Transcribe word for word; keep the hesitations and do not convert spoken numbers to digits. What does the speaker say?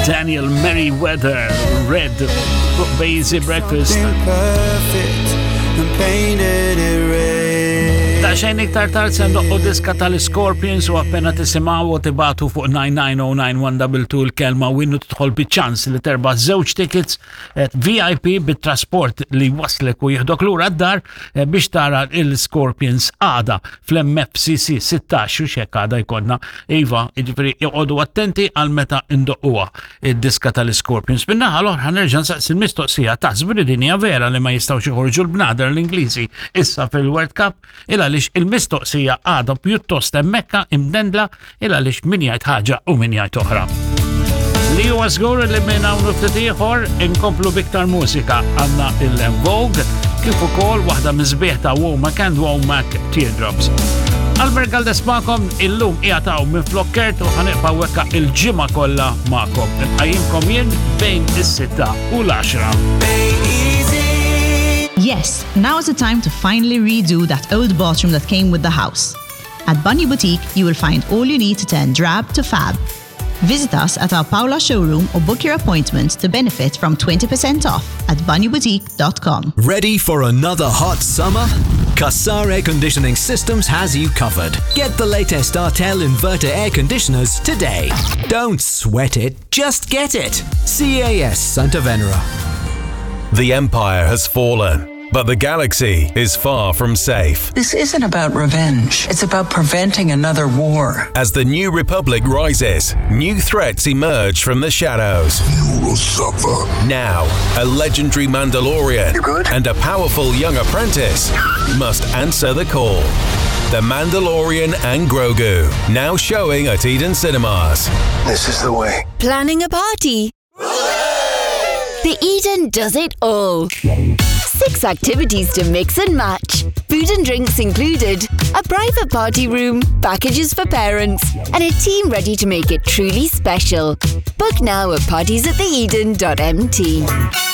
Daniel Merriweather, Red Basie Breakfast. Da xejn iktar tard se ndoqqu diska tal-Scorpions u appena tisimgħu u tibatu fuq nine nine zero nine one two two l-kelma winnu tidħol biċ-ċans li terba' żewġ tickets V I P bit-trasport li waslek u jieħdok lura d-dar biex tara il-Scorpions għada fl-M F C C sixteen u x'hekk għada jkollna iva, jiġifieri joqogħdu attenti għal meta ndoqquha id-diska tal-Scorpions. Bin-naħa l-oħra nerġa' nsaqsi l-mistoqsija taħsbu li din hija vera li ma jistgħux joħorġu l-bnader l-Ingliżi issa fil-World Cup il għaliex il-mistoqsija għadha pjuttost hemmhekk imdendla il għaliex min jgħid ħaġa u min jgħid oħra. Li huwa żgur li minn hawn ftit ieħor inkomplu biktar mużika għandna il-Vogue kif ukoll waħda miżbieħ ta' Womack and Womack Teardrops. Albert Galdes magħkom illum qiegħataw minn Flokkert u ħaniqbgħu hekka il-ġimgħa kollha magħkom. Nqajjimkom jien bejn is-sitta u l-għaxra. Yes, now is the time to finally redo that old bathroom that came with the house. At Bunny Boutique, you will find all you need to turn drab to fab. Visit us at our Paula showroom or book your appointment to benefit from twenty percent off at bunny boutique dot com. Ready for another hot summer? Qassar Air Conditioning Systems has you covered. Get the latest Artel inverter air conditioners today. Don't sweat it, just get it. C A S Santa Venera. The Empire has fallen, but the galaxy is far from safe. This isn't about revenge. It's about preventing another war. As the New Republic rises, new threats emerge from the shadows. You will suffer. Now, a legendary Mandalorian You good? and a powerful young apprentice must answer the call. The Mandalorian and Grogu, now showing at Eden Cinemas. This is the way. Planning a party? The Eden does it all. Six activities to mix and match. Food and drinks included. A private party room, packages for parents, and a team ready to make it truly special. Book now at parties at the eden dot m t.